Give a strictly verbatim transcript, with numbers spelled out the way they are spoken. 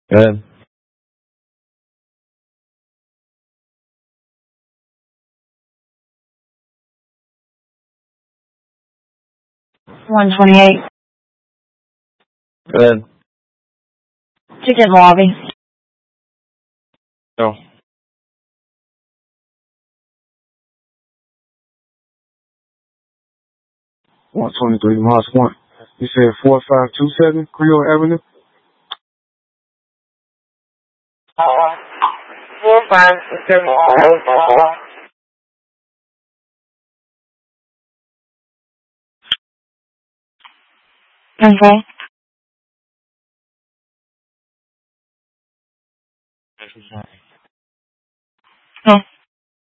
Good. one twenty-eight. Good. Ticket lobby. No. one twenty-three, Moss Point. You said four five two seven Creole Avenue? four five seven. Okay.